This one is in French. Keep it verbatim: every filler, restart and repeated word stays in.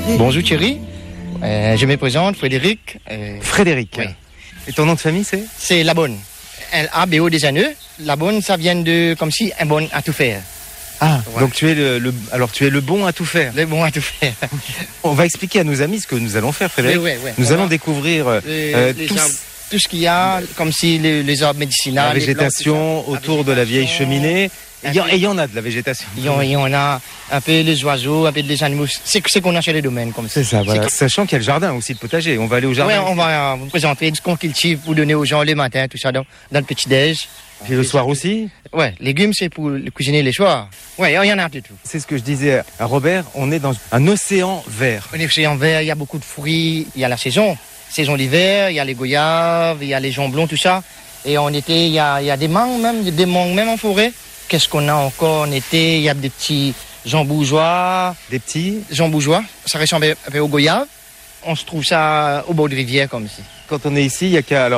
Bonjour Thierry, euh, je me présente, Frédéric. Euh, Frédéric. Oui. Et ton nom de famille c'est? C'est Labonne. L A B O des anneaux. Labonne, ça vient de comme si un bon à tout faire. Ah, ouais. Donc tu es le, le, alors tu es le bon à tout faire. Le bon à tout faire. On va expliquer à nos amis ce que nous allons faire, Frédéric. Oui, oui, oui. Nous On allons va... découvrir les, euh, les tous... arbres, tout ce qu'il y a, comme si les, les arbres médicinaux, la végétation plantes, autour la végétation, de la vieille cheminée. Et il y en a de la végétation. Il y, en, il y en a un peu les oiseaux, un peu les animaux. C'est ce qu'on a chez les domaines comme ça. C'est ça, voilà. Sachant qu'il y a le jardin aussi, le potager. On va aller au jardin. Oui, on va vous présenter ce qu'on cultive pour donner aux gens le matin, tout ça, dans, dans le petit-déj. Puis le soir aussi? Ouais, légumes, c'est pour cuisiner les soirs. Ouais, il y en a de tout. C'est ce que je disais à Robert, on est dans un océan vert. Un océan vert, il y a beaucoup de fruits, il y a la saison. Saison d'hiver, il y a les goyaves, il y a les jambons, tout ça. Et en été, il y a, il y a des mangues même, il y a des mangues même en forêt. Qu'est-ce qu'on a encore en été? Il y a des petits jambougeois. Des petits jambougeois. Ça ressemble un peu aux goyaves. On se trouve ça au bord de rivière comme ici. Quand on est ici, il y a qu'à...